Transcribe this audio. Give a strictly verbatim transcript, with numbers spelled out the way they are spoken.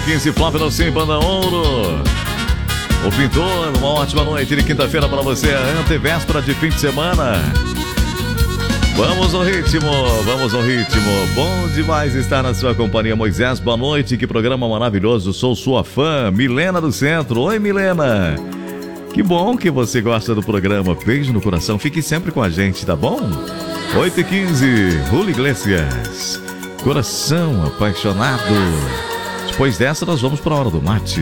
quinze, Flávio Nocim, Banda Ouro. O Pintor, uma ótima noite de quinta-feira para você, antevéspera de fim de semana. Vamos ao ritmo, vamos ao ritmo. Bom demais estar na sua companhia, Moisés. Boa noite, que programa maravilhoso. Sou sua fã, Milena do Centro. Oi, Milena. Que bom que você gosta do programa. Beijo no coração. Fique sempre com a gente, tá bom? oito e quinze, Julio Iglesias. Coração apaixonado. Depois dessa, nós vamos para a hora do mate.